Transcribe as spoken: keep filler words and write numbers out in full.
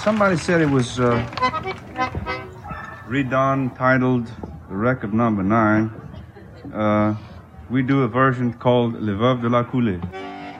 Somebody said it was uh, redone, titled The Record Number Nine. Uh, we do a version called Le Veuve de la Coulée.